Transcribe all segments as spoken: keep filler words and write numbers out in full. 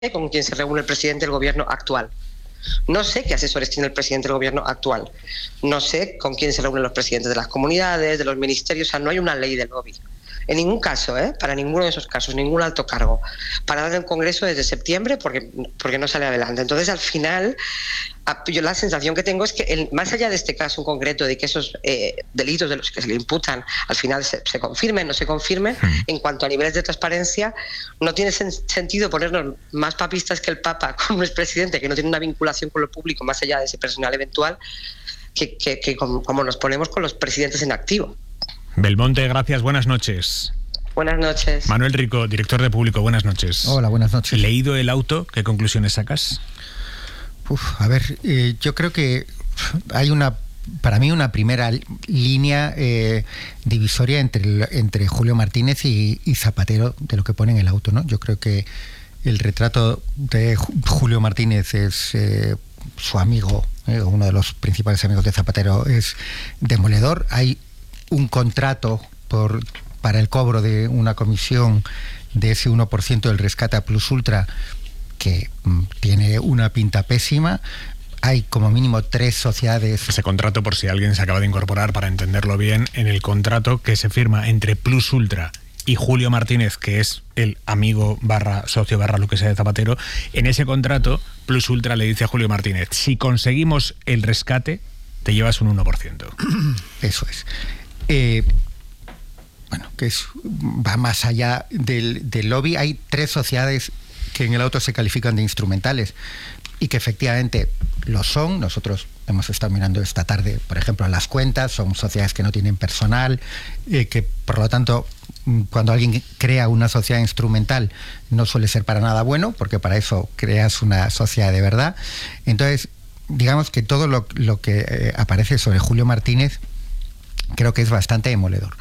con quién se reúne el presidente del gobierno actual. No sé qué asesores tiene el presidente del gobierno actual. No sé con quién se reúnen los presidentes de las comunidades, de los ministerios. O sea, no hay una ley de lobby. En ningún caso, ¿eh? Para ninguno de esos casos, ningún alto cargo. Para dar el Congreso desde septiembre porque, porque no sale adelante. Entonces, al final, yo la sensación que tengo es que, el, más allá de este caso en concreto, de que esos eh, delitos de los que se le imputan al final se, se confirmen o no se confirmen, mm. en cuanto a niveles de transparencia, no tiene sen sentido ponernos más papistas que el Papa con un expresidente que no tiene una vinculación con lo público más allá de ese personal eventual, que, que, que como, como nos ponemos con los presidentes en activo. Belmonte, gracias, buenas noches. Buenas noches. Manuel Rico, director de Público, buenas noches. Hola, buenas noches. ¿Leído el auto? ¿Qué conclusiones sacas? Uf, a ver, eh, yo creo que hay una, para mí, una primera línea eh, divisoria entre, entre Julio Martínez y, y Zapatero de lo que pone en el auto, ¿no? Yo creo que el retrato de Julio Martínez es eh, su amigo, eh, uno de los principales amigos de Zapatero, es demoledor. Hay un contrato por, para el cobro de una comisión de ese uno por ciento del rescate a Plus Ultra que mm, tiene una pinta pésima. Hay como mínimo tres sociedades. Ese contrato, por si alguien se acaba de incorporar para entenderlo bien, en el contrato que se firma entre Plus Ultra y Julio Martínez, que es el amigo barra socio barra lo que sea de Zapatero, en ese contrato Plus Ultra le dice a Julio Martínez: si conseguimos el rescate, te llevas un uno por ciento. Eso es. Eh, bueno, que es, va más allá del, del lobby. Hay tres sociedades que en el auto se califican de instrumentales y que efectivamente lo son. Nosotros hemos estado mirando esta tarde, por ejemplo, las cuentas. Son sociedades que no tienen personal, eh, que por lo tanto, cuando alguien crea una sociedad instrumental no suele ser para nada bueno, porque para eso creas una sociedad de verdad. Entonces, digamos que todo lo, lo que eh, aparece sobre Julio Martínez creo que es bastante demoledor.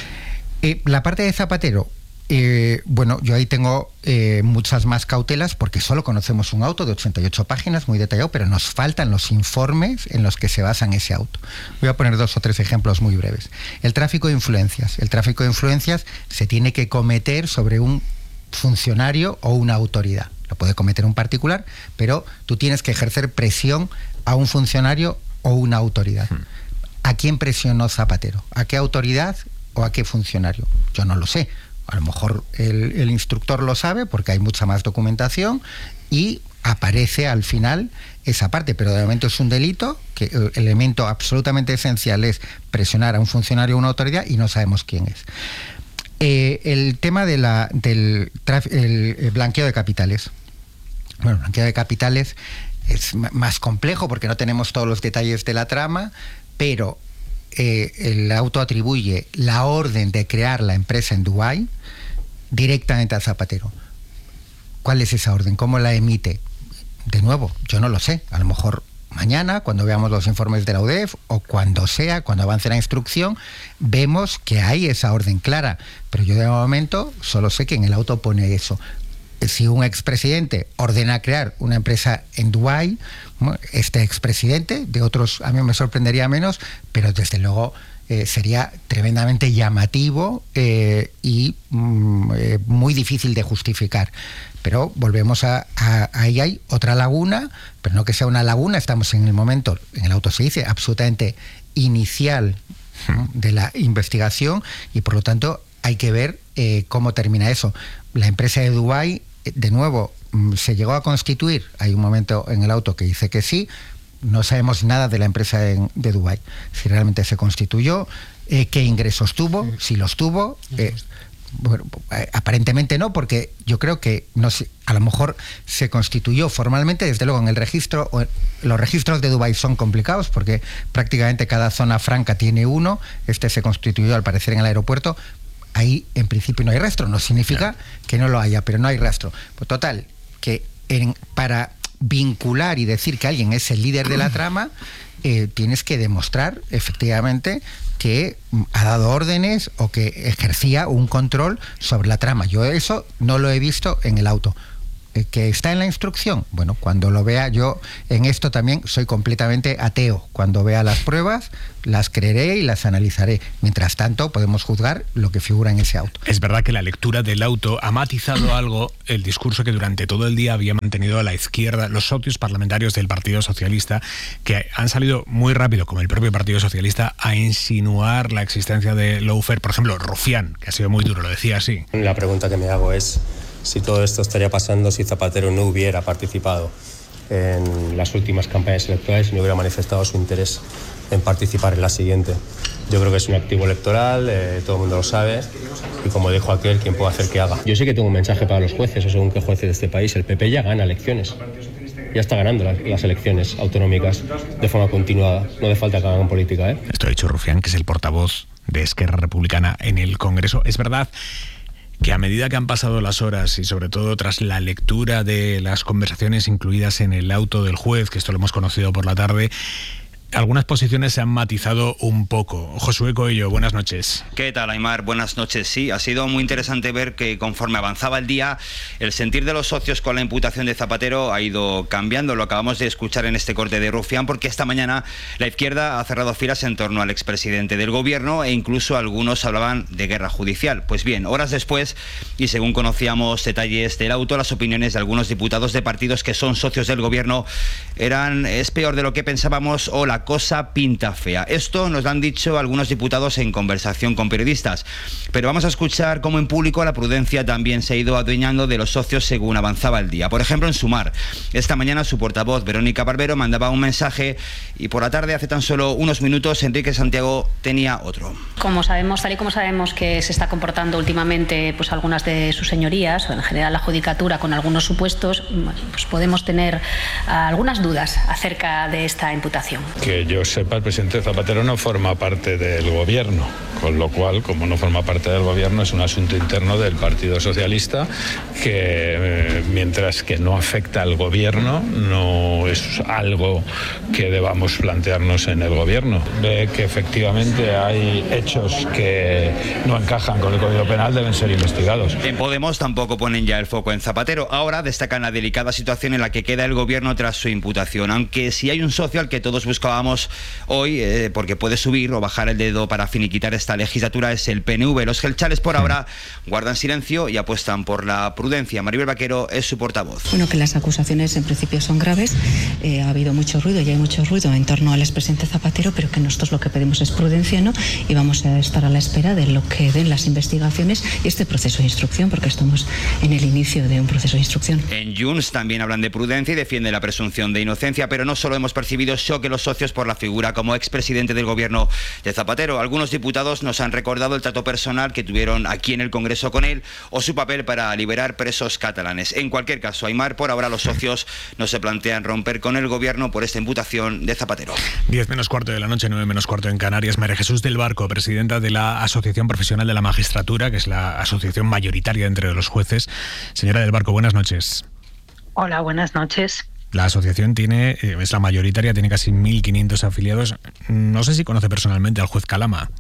Eh, la parte de Zapatero, eh, bueno, yo ahí tengo eh, muchas más cautelas porque solo conocemos un auto de ochenta y ocho páginas, muy detallado, pero nos faltan los informes en los que se basa ese auto. Voy a poner dos o tres ejemplos muy breves. El tráfico de influencias. El tráfico de influencias se tiene que cometer sobre un funcionario o una autoridad. Lo puede cometer un particular, pero tú tienes que ejercer presión a un funcionario o una autoridad. Hmm. ¿A quién presionó Zapatero? ¿A qué autoridad o a qué funcionario? Yo no lo sé. A lo mejor el, el instructor lo sabe porque hay mucha más documentación y aparece al final esa parte, pero de momento es un delito, que el elemento absolutamente esencial es presionar a un funcionario o una autoridad y no sabemos quién es. Eh, el tema de la, del el, el blanqueo de capitales. Bueno, el blanqueo de capitales es más complejo porque no tenemos todos los detalles de la trama, pero eh, el auto atribuye la orden de crear la empresa en Dubái directamente a Zapatero. ¿Cuál es esa orden? ¿Cómo la emite? De nuevo, yo no lo sé. A lo mejor mañana, cuando veamos los informes de la U D E F, o cuando sea, cuando avance la instrucción, vemos que hay esa orden clara. Pero yo de momento solo sé que en el auto pone eso. Si un expresidente ordena crear una empresa en Dubái, este expresidente, de otros a mí me sorprendería menos, pero desde luego eh, sería tremendamente llamativo eh, y mm, eh, muy difícil de justificar. Pero volvemos a, a, ahí hay otra laguna, pero no que sea una laguna, estamos en el momento, en el auto se dice, absolutamente inicial, ¿no?, de la investigación, y por lo tanto hay que ver eh, cómo termina eso. La empresa de Dubái, de nuevo, se llegó a constituir. Hay un momento en el auto que dice que sí. No sabemos nada de la empresa de, de Dubái. Si realmente se constituyó, eh, qué ingresos tuvo, si los tuvo. Eh, bueno, aparentemente no, porque yo creo que no sé, a lo mejor se constituyó formalmente, desde luego en el registro. Los registros de Dubái son complicados porque prácticamente cada zona franca tiene uno. Este se constituyó al parecer en el aeropuerto. Ahí en principio no hay rastro, no significa que no lo haya, pero no hay rastro. Pues total, que en, para vincular y decir que alguien es el líder de la trama, eh, tienes que demostrar efectivamente que ha dado órdenes o que ejercía un control sobre la trama. Yo eso no lo he visto en el auto. que está en la instrucción, bueno, cuando lo vea, yo en esto también soy completamente ateo. Cuando vea las pruebas, las creeré y las analizaré. Mientras tanto, podemos juzgar lo que figura en ese auto. Es verdad que la lectura del auto ha matizado algo el discurso que durante todo el día había mantenido a la izquierda, los socios parlamentarios del Partido Socialista, que han salido muy rápido, como el propio Partido Socialista, a insinuar la existencia de lawfare. Por ejemplo, Rufián, que ha sido muy duro, lo decía así. La pregunta que me hago es si todo esto estaría pasando si Zapatero no hubiera participado en las últimas campañas electorales y no hubiera manifestado su interés en participar en la siguiente. Yo creo que es un activo electoral, eh, todo el mundo lo sabe, y como dijo aquel, ¿quién puede hacer que haga? Yo sí que tengo un mensaje para los jueces, o según qué jueces de este país. El P P ya gana elecciones, ya está ganando las, las elecciones autonómicas de forma continuada, no hace falta que hagan política, ¿eh? Esto ha dicho Rufián, que es el portavoz de Esquerra Republicana en el Congreso. Es verdad que a medida que han pasado las horas y sobre todo tras la lectura de las conversaciones incluidas en el auto del juez, que esto lo hemos conocido por la tarde, algunas posiciones se han matizado un poco. Josué Coello, buenas noches. ¿Qué tal, Aimar? Buenas noches. Sí, ha sido muy interesante ver que conforme avanzaba el día, el sentir de los socios con la imputación de Zapatero ha ido cambiando. Lo acabamos de escuchar en este corte de Rufián, porque esta mañana la izquierda ha cerrado filas en torno al expresidente del gobierno e incluso algunos hablaban de guerra judicial. Pues bien, horas después, y según conocíamos detalles del auto, las opiniones de algunos diputados de partidos que son socios del gobierno eran es peor de lo que pensábamos o la cosa pinta fea. Esto nos lo han dicho algunos diputados en conversación con periodistas. Pero vamos a escuchar cómo en público la prudencia también se ha ido adueñando de los socios según avanzaba el día. Por ejemplo, en Sumar, esta mañana su portavoz Verónica Barbero mandaba un mensaje y por la tarde, hace tan solo unos minutos, Enrique Santiago tenía otro. Como sabemos, tal y como sabemos que se está comportando últimamente pues algunas de sus señorías o en general la judicatura con algunos supuestos, pues podemos tener algunas dudas acerca de esta imputación. Que yo sepa, el presidente Zapatero no forma parte del gobierno, con lo cual, como no forma parte del gobierno, es un asunto interno del Partido Socialista que, eh, mientras que no afecta al gobierno, no es algo que debamos plantearnos en el gobierno. Ve que efectivamente hay hechos que no encajan con el Código Penal, deben ser investigados. En Podemos tampoco ponen ya el foco en Zapatero. Ahora destacan la delicada situación en la que queda el gobierno tras su imputación, aunque si hay un socio al que todos buscábamos hoy, eh, porque puede subir o bajar el dedo para finiquitar esta legislatura, es el P N V. Los gelchales por ahora guardan silencio y apuestan por la prudencia. Maribel Vaquero es su portavoz. Bueno, que las acusaciones en principio son graves, eh, ha habido mucho ruido y hay mucho ruido en torno al expresidente Zapatero, pero que nosotros lo que pedimos es prudencia, ¿no? Y vamos a estar a la espera de lo que den las investigaciones y este proceso de instrucción, porque estamos en el inicio de un proceso de instrucción. En Junts también hablan de prudencia y defienden la presunción de inocencia, pero no solo hemos percibido shock en los socios por la figura como expresidente del gobierno de Zapatero. Algunos diputados nos han recordado el trato personal que tuvieron aquí en el Congreso con él o su papel para liberar presos catalanes. En cualquier caso, Aimar, por ahora los socios no se plantean romper con el gobierno por esta imputación de Zapatero. diez menos cuarto de la noche, nueve menos cuarto en Canarias. María Jesús del Barco, presidenta de la Asociación Profesional de la Magistratura, que es la asociación mayoritaria entre los jueces. Señora del Barco, buenas noches. Hola, buenas noches. La asociación tiene, es la mayoritaria, tiene casi mil quinientos afiliados. No sé si conoce personalmente al juez Calama.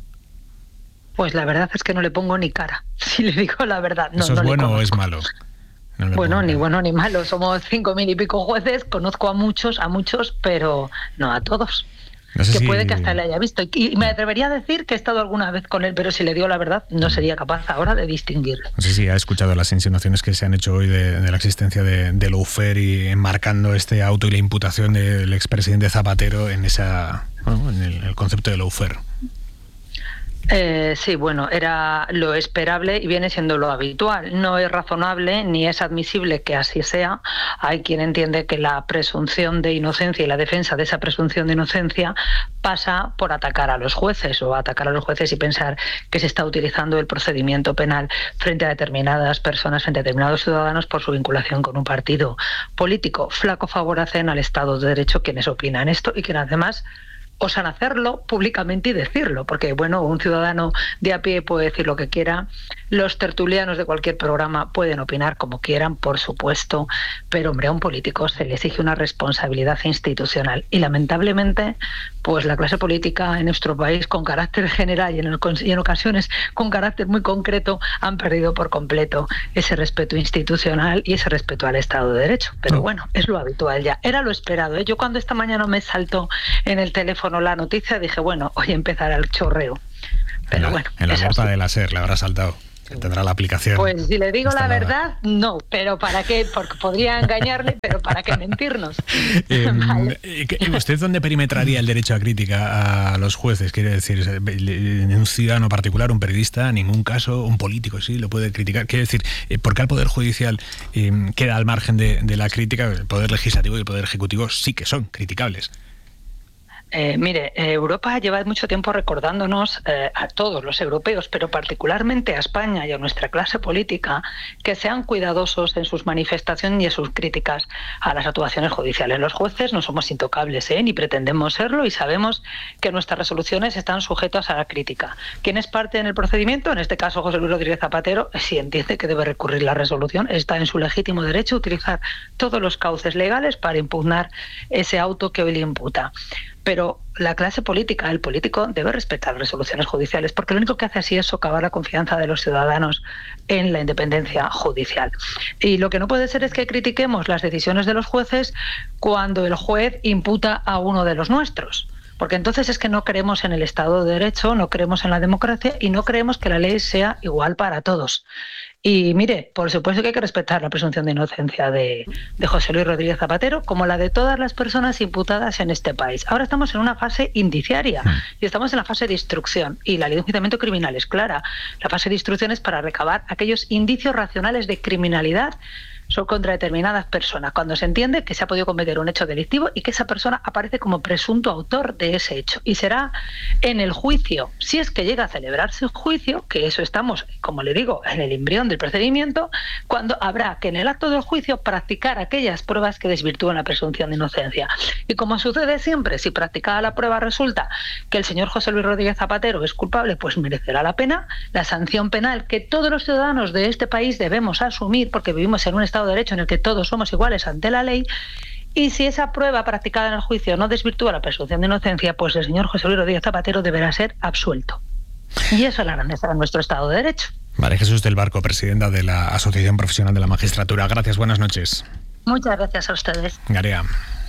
Pues la verdad es que no le pongo ni cara, si le digo la verdad. No, ¿Eso es no bueno o es malo? No bueno, ni bueno ni malo. Somos cinco mil y pico jueces, conozco a muchos, a muchos, pero no a todos. No sé que si... puede que hasta le haya visto. Y me atrevería a decir que he estado alguna vez con él, pero si le digo la verdad, no sería capaz ahora de distinguirle. No sé si ha escuchado las insinuaciones que se han hecho hoy de, de la existencia de, de lawfare y enmarcando este auto y la imputación del expresidente Zapatero en esa, bueno, en el, el concepto de lawfare. Eh, sí, bueno, era lo esperable y viene siendo lo habitual. No es razonable ni es admisible que así sea. Hay quien entiende que la presunción de inocencia y la defensa de esa presunción de inocencia pasa por atacar a los jueces o atacar a los jueces y pensar que se está utilizando el procedimiento penal frente a determinadas personas, frente a determinados ciudadanos por su vinculación con un partido político. Flaco favor hacen al Estado de Derecho quienes opinan esto y quienes además osan hacerlo públicamente y decirlo, porque bueno, un ciudadano de a pie puede decir lo que quiera, los tertulianos de cualquier programa pueden opinar como quieran, por supuesto, pero hombre, a un político se le exige una responsabilidad institucional y lamentablemente pues la clase política en nuestro país con carácter general y en, el, y en ocasiones con carácter muy concreto han perdido por completo ese respeto institucional y ese respeto al Estado de Derecho, pero no. Bueno, es lo habitual ya, era lo esperado, ¿eh? Yo cuando esta mañana me saltó en el teléfono la noticia dije, bueno, hoy empezará el chorreo. Pero en la, bueno, en la alerta de la SER le habrá saltado. Que tendrá la aplicación. Pues si le digo la instalada. verdad, no, pero ¿para qué? Porque podría engañarle, pero ¿para qué mentirnos? Eh, Vale. ¿Usted dónde perimetraría el derecho a crítica a los jueces? Quiere decir, en un ciudadano particular, un periodista, en ningún caso, un político sí lo puede criticar. Quiere decir, ¿por qué al Poder Judicial eh, queda al margen de, de la crítica? El Poder Legislativo y el Poder Ejecutivo sí que son criticables. Eh, mire, eh, Europa lleva mucho tiempo recordándonos eh, a todos los europeos, pero particularmente a España y a nuestra clase política, que sean cuidadosos en sus manifestaciones y en sus críticas a las actuaciones judiciales. Los jueces no somos intocables, ¿eh? Ni pretendemos serlo y sabemos que nuestras resoluciones están sujetas a la crítica. ¿Quién es parte en el procedimiento? En este caso, José Luis Rodríguez Zapatero, si entiende que debe recurrir la resolución, está en su legítimo derecho a utilizar todos los cauces legales para impugnar ese auto que hoy le imputa. Pero la clase política, el político, debe respetar resoluciones judiciales, porque lo único que hace así es socavar la confianza de los ciudadanos en la independencia judicial. Y lo que no puede ser es que critiquemos las decisiones de los jueces cuando el juez imputa a uno de los nuestros. Porque entonces es que no creemos en el Estado de Derecho, no creemos en la democracia y no creemos que la ley sea igual para todos. Y mire, por supuesto que hay que respetar la presunción de inocencia de, de José Luis Rodríguez Zapatero, como la de todas las personas imputadas en este país. Ahora estamos en una fase indiciaria y estamos en la fase de instrucción. Y la ley de enjuiciamiento criminal es clara. La fase de instrucción es para recabar aquellos indicios racionales de criminalidad son contra determinadas personas, cuando se entiende que se ha podido cometer un hecho delictivo y que esa persona aparece como presunto autor de ese hecho. Y será en el juicio, si es que llega a celebrarse el juicio, que eso estamos, como le digo, en el embrión del procedimiento, cuando habrá que en el acto del juicio practicar aquellas pruebas que desvirtúan la presunción de inocencia. Y como sucede siempre, si practicada la prueba resulta que el señor José Luis Rodríguez Zapatero es culpable, pues merecerá la pena, la sanción penal que todos los ciudadanos de este país debemos asumir, porque vivimos en un Estado de Derecho en el que todos somos iguales ante la ley. Y si esa prueba practicada en el juicio no desvirtúa la presunción de inocencia, pues el señor José Luis Rodríguez Zapatero deberá ser absuelto. Y eso es la grandeza de nuestro Estado de Derecho. María Jesús del Barco, presidenta de la Asociación Profesional de la Magistratura. Gracias, buenas noches. Muchas gracias a ustedes. Garea.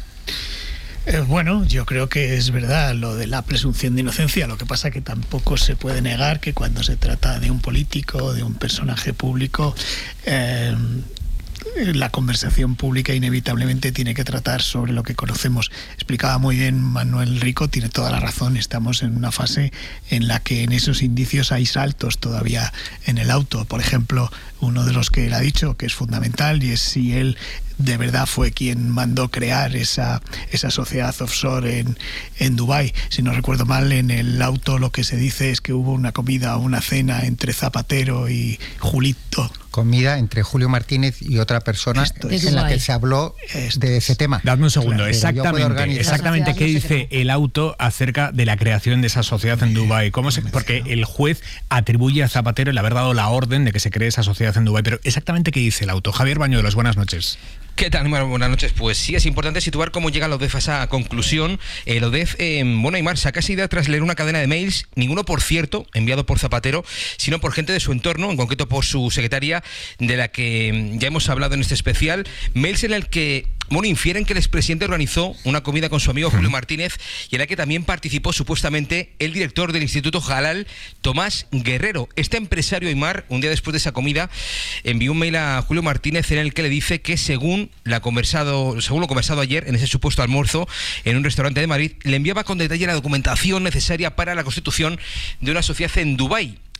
Eh, bueno, yo creo que es verdad lo de la presunción de inocencia. Lo que pasa que tampoco se puede negar que cuando se trata de un político, de un personaje público, eh, la conversación pública inevitablemente tiene que tratar sobre lo que conocemos. Explicaba muy bien Manuel Rico, tiene toda la razón. Estamos en una fase en la que en esos indicios hay saltos todavía en el auto. Por ejemplo, uno de los que él ha dicho que es fundamental, y es si él de verdad fue quien mandó crear esa, esa sociedad offshore en, en Dubái. Si no recuerdo mal, en el auto lo que se dice es que hubo una comida o una cena entre Zapatero y Julito. Comida entre Julio Martínez y otra persona en la que se habló de ese tema. Dadme un segundo, Claro, exactamente, exactamente qué dice el auto acerca de la creación de esa sociedad en Dubái. ¿Cómo se, porque el juez atribuye a Zapatero el haber dado la orden de que se cree esa sociedad en Dubái, pero exactamente qué dice el auto. Javier Bañuelos, buenas noches. ¿Qué tal? Bueno, buenas noches. Pues sí, es importante situar cómo llega la O D E F a esa conclusión. El O D E F, eh, bueno, Aymar, saca esa idea tras leer una cadena de mails, ninguno, por cierto, enviado por Zapatero, sino por gente de su entorno, en concreto por su secretaria, de la que ya hemos hablado en este especial. Mails en el que, bueno, infieren que el expresidente organizó una comida con su amigo Julio Martínez y en la que también participó supuestamente el director del Instituto Jalal, Tomás Guerrero. Este empresario, Aymar, un día después de esa comida, envió un mail a Julio Martínez en el que le dice que según la conversado, según lo conversado ayer en ese supuesto almuerzo en un restaurante de Madrid, le enviaba con detalle la documentación necesaria para la constitución de una sociedad en Dubái.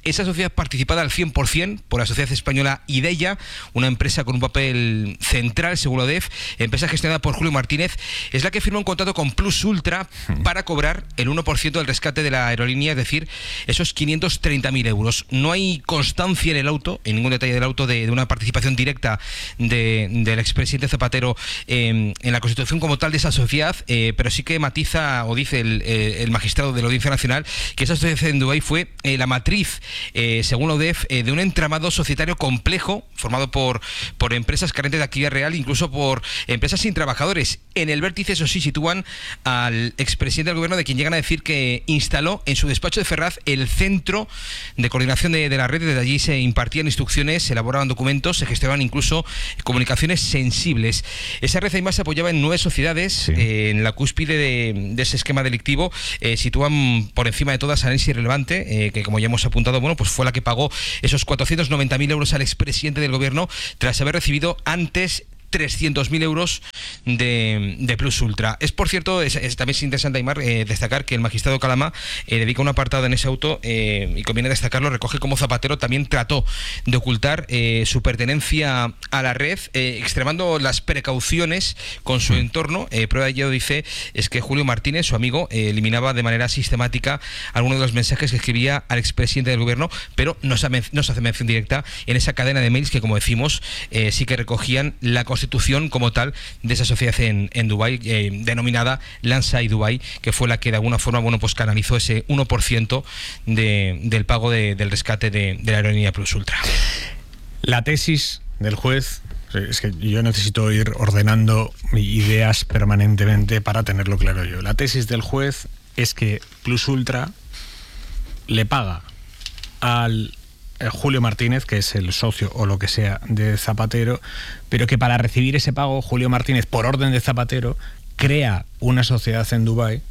Esa sociedad participada al cien por ciento por la sociedad española Ideia, una empresa con un papel central, según la U D E F, empresa gestionada por Julio Martínez, es la que firma un contrato con Plus Ultra para cobrar el uno por ciento del rescate de la aerolínea, es decir, esos quinientos treinta mil euros. No hay constancia en el auto, en ningún detalle del auto, de, de una participación directa de, del expresidente Zapatero eh, en la constitución como tal de esa sociedad, eh, pero sí que matiza o dice el, eh, el magistrado de la Audiencia Nacional que esa sociedad en Dubái fue eh, la matriz, eh, según la U D E F, eh, de un entramado societario complejo formado por, por empresas carentes de actividad real, incluso por empresas sin trabajadores. En el vértice, eso sí, sitúan al expresidente del gobierno, de quien llegan a decir que instaló en su despacho de Ferraz el centro de coordinación de, de la red. Desde allí se impartían instrucciones, se elaboraban documentos, se gestionaban incluso comunicaciones sensibles. Esa red además se apoyaba en nueve sociedades. Sí. Eh, en la cúspide de, de ese esquema delictivo eh, sitúan por encima de todas a Nancy Relevante, eh, que como ya hemos apuntado, bueno, pues fue la que pagó esos cuatrocientos noventa mil euros al expresidente del gobierno tras haber recibido antes trescientos mil euros de, de Plus Ultra. Es, por cierto, es, es, también es interesante, Aymar, eh, destacar que el magistrado Calama eh, dedica un apartado en ese auto, eh, y conviene destacarlo, recoge cómo Zapatero también trató de ocultar eh, su pertenencia a la red, eh, extremando las precauciones con su entorno. Eh, prueba de ello, dice, es que Julio Martínez, su amigo, eh, eliminaba de manera sistemática algunos de los mensajes que escribía al expresidente del gobierno, pero no se, no se hace mención directa en esa cadena de mails que, como decimos, eh, sí que recogían la constitución como tal de esa sociedad en, en Dubái, eh, denominada Lansai Dubai, que fue la que de alguna forma, bueno, pues canalizó ese uno por ciento de, del pago de, del rescate de, de la aerolínea Plus Ultra. La tesis del juez, es que yo necesito ir ordenando ideas permanentemente para tenerlo claro yo. La tesis del juez es que Plus Ultra le paga al Julio Martínez, que es el socio o lo que sea de Zapatero, pero que para recibir ese pago Julio Martínez, por orden de Zapatero, crea una sociedad en Dubái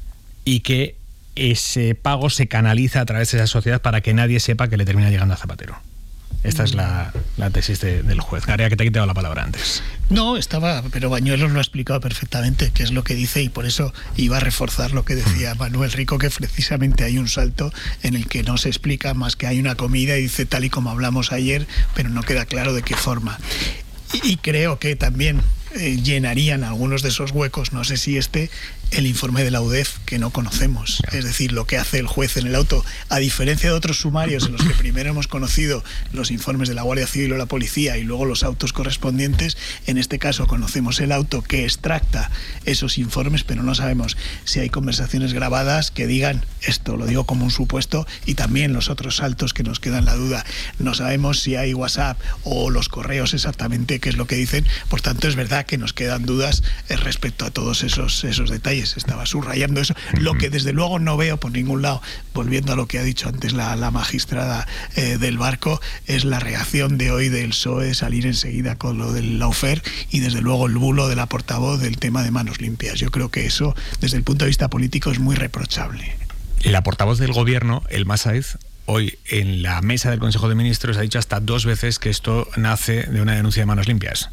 y que ese pago se canaliza a través de esa sociedad para que nadie sepa que le termina llegando a Zapatero. Esta es la, la tesis de, del juez. Garea, que te he quitado la palabra antes. No, estaba, pero Bañuelos lo ha explicado perfectamente, qué es lo que dice, y por eso iba a reforzar lo que decía Manuel Rico, que precisamente hay un salto en el que no se explica más que hay una comida y dice tal y como hablamos ayer, pero no queda claro de qué forma. Y, y creo que también eh, llenarían algunos de esos huecos, no sé si este, el informe de la U D E F, que no conocemos. Es decir, lo que hace el juez en el auto, a diferencia de otros sumarios en los que primero hemos conocido los informes de la Guardia Civil o la Policía y luego los autos correspondientes, en este caso conocemos el auto que extracta esos informes, pero no sabemos si hay conversaciones grabadas que digan esto, lo digo como un supuesto, y también los otros saltos que nos quedan la duda. No sabemos si hay WhatsApp o los correos exactamente qué es lo que dicen, por tanto es verdad que nos quedan dudas respecto a todos esos, esos detalles. Estaba subrayando eso. Lo que desde luego no veo por ningún lado, volviendo a lo que ha dicho antes la, la magistrada eh, del Barco, es la reacción de hoy del P S O E salir enseguida con lo del Lawfare, y desde luego el bulo de la portavoz del tema de manos limpias. Yo creo que eso, desde el punto de vista político, es muy reprochable. La portavoz del gobierno, Elma Saiz, hoy en la mesa del Consejo de Ministros ha dicho hasta dos veces que esto nace de una denuncia de manos limpias.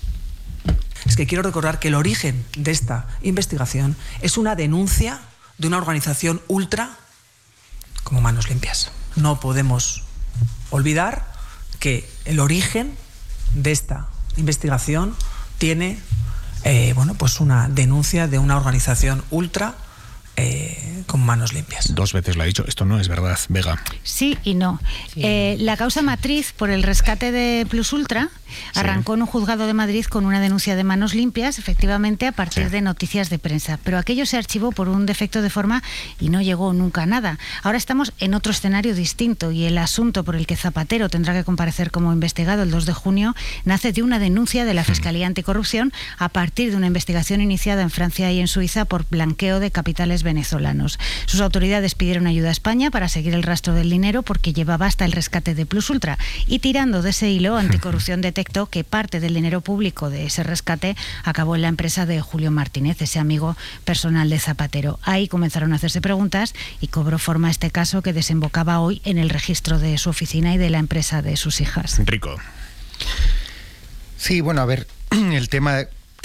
Es que quiero recordar que el origen de esta investigación es una denuncia de una organización ultra como Manos Limpias. No podemos olvidar que el origen de esta investigación tiene eh, bueno, pues una denuncia de una organización ultra Eh, con Manos Limpias. Dos veces lo ha dicho, esto no es verdad, Vega. Sí y no. Sí. Eh, la causa matriz por el rescate de Plus Ultra arrancó sí. en un juzgado de Madrid con una denuncia de Manos Limpias, efectivamente, a partir sí. de noticias de prensa. Pero aquello se archivó por un defecto de forma y no llegó nunca a nada. Ahora estamos en otro escenario distinto, y el asunto por el que Zapatero tendrá que comparecer como investigado el dos de junio nace de una denuncia de la Fiscalía Anticorrupción a partir de una investigación iniciada en Francia y en Suiza por blanqueo de capitales venezolanos. Sus autoridades pidieron ayuda a España para seguir el rastro del dinero, porque llevaba hasta el rescate de Plus Ultra, y tirando de ese hilo, Anticorrupción detectó que parte del dinero público de ese rescate acabó en la empresa de Julio Martínez, ese amigo personal de Zapatero. Ahí comenzaron a hacerse preguntas y cobró forma este caso, que desembocaba hoy en el registro de su oficina y de la empresa de sus hijas. Rico. Sí, bueno, a ver, el tema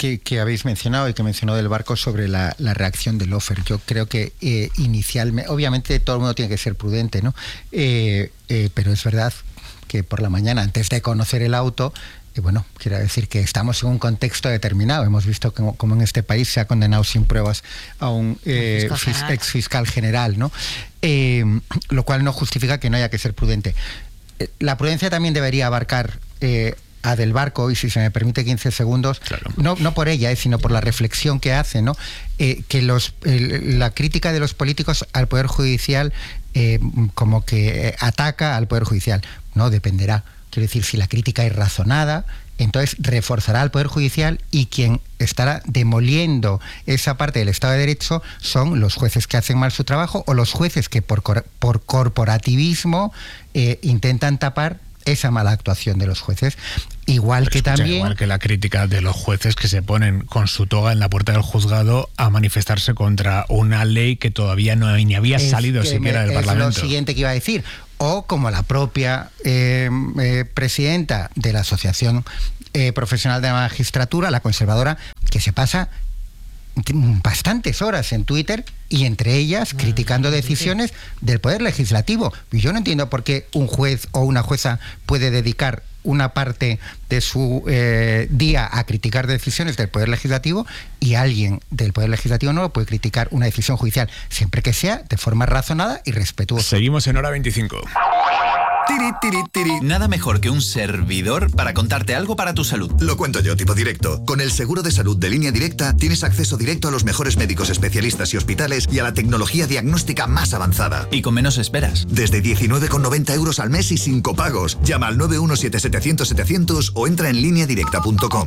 que, que habéis mencionado y que mencionó Del Barco sobre la, la reacción de Lofer. Yo creo que eh, inicialmente, obviamente todo el mundo tiene que ser prudente, ¿no? Eh, eh, pero es verdad que por la mañana, antes de conocer el auto, y bueno, quiero decir que estamos en un contexto determinado. Hemos visto como, como en este país se ha condenado sin pruebas a un eh, fis, ex fiscal general, ¿no? Eh, lo cual no justifica que no haya que ser prudente. Eh, la prudencia también debería abarcar eh, a Del Barco, y si se me permite quince segundos, claro. no, no por ella, eh, sino por la reflexión que hace, ¿no? Eh, que los, el, la crítica de los políticos al Poder Judicial eh, como que eh, ataca al Poder Judicial. No, dependerá. Quiero decir, si la crítica es razonada, entonces reforzará al Poder Judicial, y quien estará demoliendo esa parte del Estado de Derecho son los jueces que hacen mal su trabajo, o los jueces que por, cor por corporativismo eh, intentan tapar esa mala actuación de los jueces. Igual que escucha, también... Igual que la crítica de los jueces que se ponen con su toga en la puerta del juzgado a manifestarse contra una ley que todavía no ni había es salido siquiera me, del es Parlamento. Es lo siguiente que iba a decir. O como la propia eh, eh, presidenta de la Asociación eh, Profesional de la Magistratura, la conservadora, que se pasa bastantes horas en Twitter, y entre ellas criticando decisiones del Poder Legislativo. Y yo no entiendo por qué un juez o una jueza puede dedicar una parte de su eh, día a criticar decisiones del Poder Legislativo, y alguien del Poder Legislativo no lo puede criticar una decisión judicial, siempre que sea de forma razonada y respetuosa. Seguimos en Hora veinticinco. Tiri, tiri, tiri. Nada mejor que un servidor para contarte algo para tu salud. Lo cuento yo, tipo directo. Con el seguro de salud de Línea Directa tienes acceso directo a los mejores médicos especialistas y hospitales y a la tecnología diagnóstica más avanzada. Y con menos esperas. Desde diecinueve con noventa euros al mes y sin copagos. Llama al nueve uno siete setecientos setecientos o entra en línea directa punto com.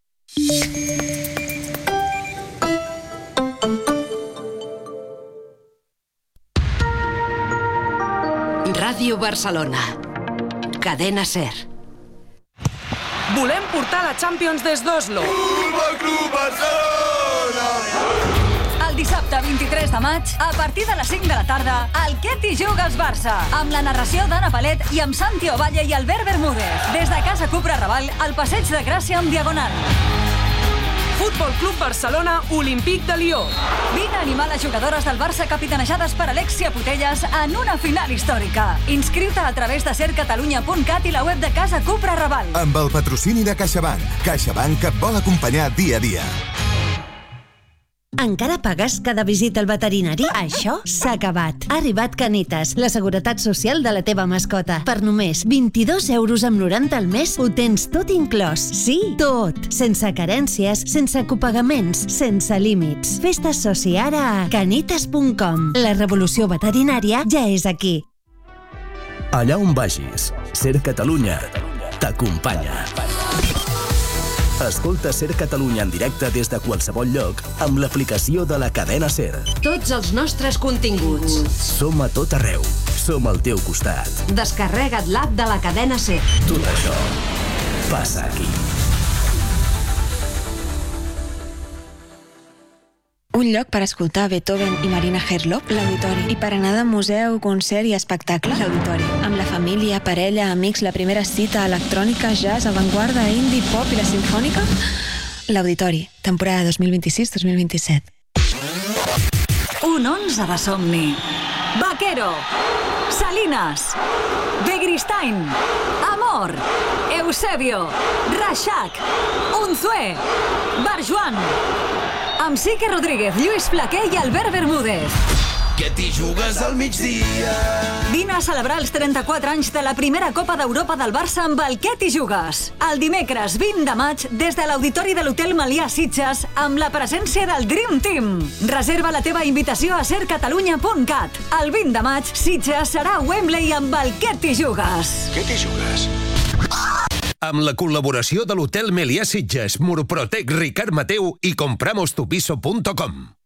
Ràdio Barcelona. Cadena SER. Volem portar la Champions des d'Oslo. Futbol Club Barcelona! El dissabte vint-i-tres de maig, a partir de les cinc de la tarda, el Què t'hi jugues Barça, amb la narració d'Anna Palet i amb Santi Ovalle i Albert Bermúdez. Des de Casa Cupra Raval, al Passeig de Gràcia amb Diagonal. Futbol Club Barcelona, Olímpic de Lió. vint a animar les jugadores del Barça capitanejades per Alexia Putellas en una final històrica. Inscriu-te a través de ser catalunya punt cat i la web de Casa Cupra Raval. Amb el patrocini de CaixaBank. CaixaBank et vol acompanyar dia a dia. Encara pagues cada visita al veterinari? Això s'ha acabat. Ha arribat Canitas, la seguretat social de la teva mascota. Per només vint-i-dos euros amb noranta al mes ho tens tot inclòs. Sí, tot. Sense carències, sense copagaments, sense límits. Fes-te soci ara a canitas punt com. La revolució veterinària ja és aquí. Allà on vagis, Ser Catalunya t'acompanya. Escolta Ser Catalunya en directe des de qualsevol lloc amb l'aplicació de la cadena SER. Tots els nostres continguts. Som a tot arreu. Som al teu costat. Descarrega't l'app de la cadena SER. Tot això passa aquí. Un lloc per escoltar Beethoven i Marina Herlop, l'Auditori. I per anar de museu, concert i espectacle, l'Auditori. Amb la família, parella, amics, la primera cita, electrònica, jazz, avantguarda, indie, pop i la sinfònica, l'Auditori. Temporada dos mil vint-i-sis dos mil vint-i-set. Un onze de somni. Vaquero. Salinas. Begristain. Amor. Eusebio. Reixac. Unzué. Barjuan. Amb Sique Rodríguez, Lluís Flaquer i Albert Bermúdez. Que t'hi jugues al migdia. Vine a celebrar els trenta-quatre anys de la primera Copa d'Europa del Barça amb el Què t'hi jugues. El dimecres vint de maig, des de l'Auditori de l'Hotel Melià Sitges, amb la presència del Dream Team. Reserva la teva invitació a ser catalunya punt cat. El vint de maig, Sitges serà a Wembley amb el Què t'hi jugues. Què t'hi jugues? Amb la col·laboració de l'Hotel Melià Sitges, Murprotec, Ricard Mateu i compramos tu piso punto com.